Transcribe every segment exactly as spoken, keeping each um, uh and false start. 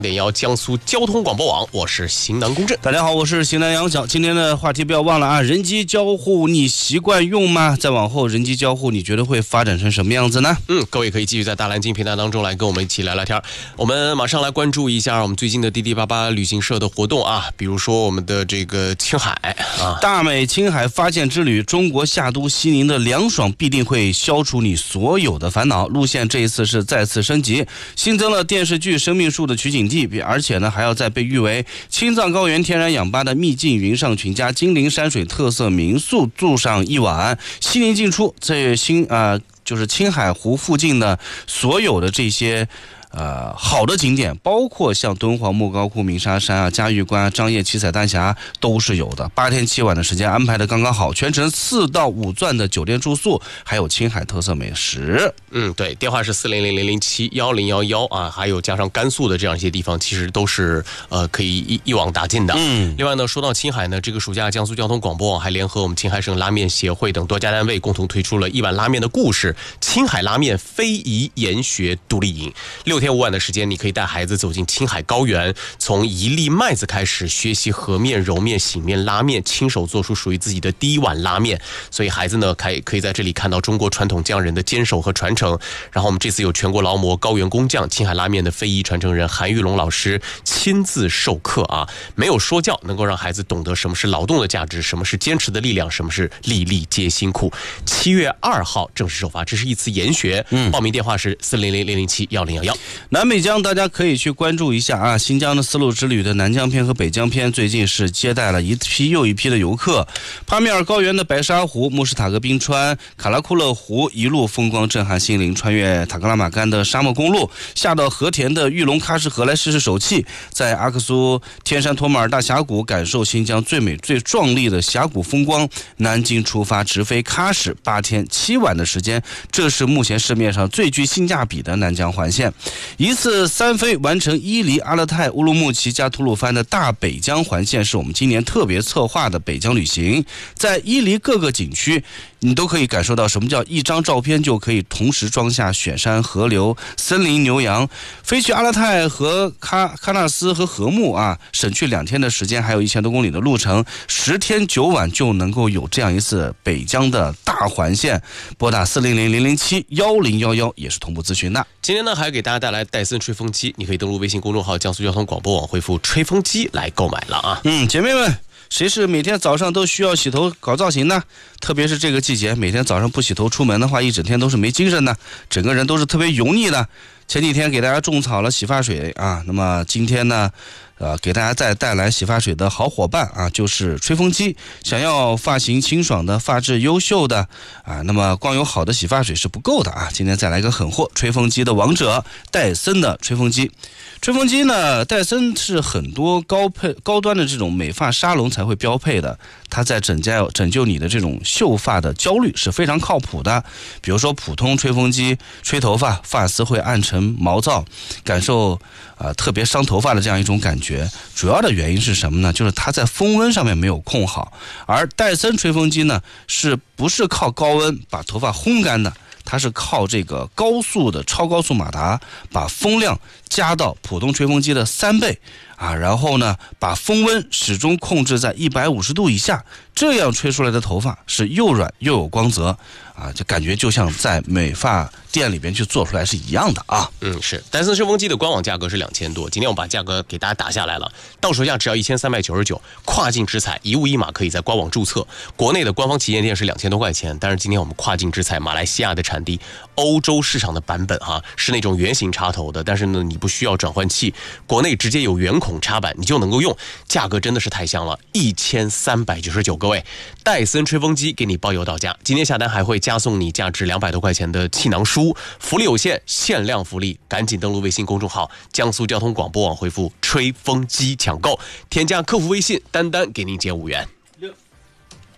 点幺江苏交通广播网，我是邢南公正。 大家好，我是邢南杨角。今天的话题不要忘了啊，人机交互你习惯用吗？再往后人机交互你觉得会发展成什么样子呢？ 嗯，各位可以继续在大蓝鲸频道当中来跟我们一起聊聊天。我们马上来关注一下我们最近的滴滴八八旅行社的活动啊，比如说我们的这个青海啊， 大美青海发现之旅，中国夏都西宁的凉爽必定会消除你所有的烦恼。路线这一次是再次升级，新增了电视剧《生命树》的取景地，而且呢还要在被誉为青藏高原天然氧吧的秘境云上群加金陵山水特色民宿住上一晚。西宁进出这新啊、呃、就是青海湖附近的所有的这些呃，好的景点，包括像敦煌、莫高窟、鸣沙山啊、嘉峪关、张掖、七彩丹霞都是有的。八天七晚的时间安排的刚刚好，全程四到五钻的酒店住宿，还有青海特色美食。 嗯，对，电话是四零零零零七幺零幺幺啊，还有加上甘肃的这样一些地方，其实都是呃可以一一网打尽的。嗯，另外呢，说到青海呢，这个暑假江苏交通广播网还联合我们青海省拉面协会等多家单位，共同推出了一碗拉面的故事——青海拉面非遗研学独立营。六天五晚的时间，你可以带孩子走进青海高原，从一粒麦子开始学习和面、揉面、醒面、拉面，亲手做出属于自己的第一碗拉面。所以孩子呢，可以可以在这里看到中国传统匠人的坚守和传承。然后我们这次有全国劳模、高原工匠、青海拉面的非遗传承人韩玉龙老师亲自授课啊，没有说教，能够让孩子懂得什么是劳动的价值，什么是坚持的力量，什么是粒粒皆辛苦。七月二号正式首发，这是一次研学。嗯，报名电话是四零零零零七幺零幺幺。 南北疆大家可以去关注一下啊，新疆的丝路之旅的南疆篇和北疆篇最近是接待了一批又一批的游客。帕米尔高原的白沙湖、穆什塔格冰川、卡拉库勒湖一路风光震撼心灵，穿越塔克拉玛干的沙漠公路，下到和田的玉龙喀什河来试试手气，在阿克苏天山托马尔大峡谷感受新疆最美最壮丽的峡谷风光。南京出发直飞喀什，八天七晚的时间，这是目前市面上最具性价比的南疆环线。一次三飞完成伊犁、阿勒泰、乌鲁木齐加吐鲁番的大北疆环线，是我们今年特别策划的北疆旅行。在伊犁各个景区，你都可以感受到什么叫一张照片就可以同时装下雪山、河流、森林、牛羊。飞去阿勒泰和喀喀纳斯和禾木啊，省去两天的时间，还有一千多公里的路程，十天九晚就能够有这样一次北疆的大环线。拨打四零零零零七幺零幺幺也是同步咨询的。 今天呢，还给大家带来戴森吹风机，你可以登录微信公众号江苏交通广播网，回复吹风机来购买了啊。 嗯，姐妹们，谁是每天早上都需要洗头搞造型呢？特别是这个季节，每天早上不洗头出门的话，一整天都是没精神的，整个人都是特别油腻的。前几天给大家种草了洗发水啊，那么今天呢呃，给大家再带来洗发水的好伙伴啊，就是吹风机。想要发型清爽的、发质优秀的啊，那么光有好的洗发水是不够的啊。今天再来一个狠货，吹风机的王者戴森的吹风机。吹风机呢，戴森是很多高配高端的这种美发沙龙才会标配的，它在拯救拯救你的这种秀发的焦虑是非常靠谱的。比如说普通吹风机吹头发，发丝会暗沉毛躁，感受啊、呃、特别伤头发的这样一种感觉。主要的原因是什么呢？就是它在风温上面没有控好，而戴森吹风机呢，是不是靠高温把头发烘干的？它是靠这个高速的超高速马达把风量加到普通吹风机的三倍啊，然后呢把风温始终控制在一百五十度以下，这样吹出来的头发是又软又有光泽啊，就感觉就像在美发店里边去做出来是一样的啊。 嗯，是戴森吹风机的官网价格是两千多，今天我把价格给大家打下来了，到手价只要一千三百九十九，跨境直采，一物一码可以在官网注册。国内的官方旗舰店是两千多块钱，但是今天我们跨境直采马来西亚的产地，欧洲市场的版本哈，是那种圆形插头的，但是呢你不需要转换器，国内直接有圆孔插板你就能够用，价格真的是太香了，一千三百九十九，各位，戴森吹风机给你包邮到家，今天下单还会加送你价值两百多块钱的气囊书，福利有限，限量福利，赶紧登录微信公众号江苏交通广播网，回复吹风机抢购，添加客服微信丹丹给您减五元。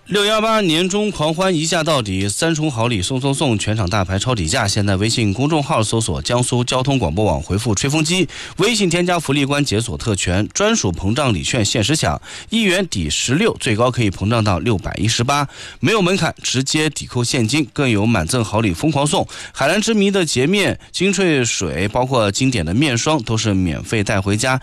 六一八年终狂欢一价到底，三重好礼送送送，全场大牌超底价。现在微信公众号搜索江苏交通广播网，回复吹风机，微信添加福利关解锁特权，专属膨胀礼券限时抢，一元抵十六，最高可以膨胀到六百一十八，没有门槛，直接抵扣现金，更有满赠好礼疯狂送。海蓝之谜的洁面、精粹水，包括经典的面霜都是免费带回家，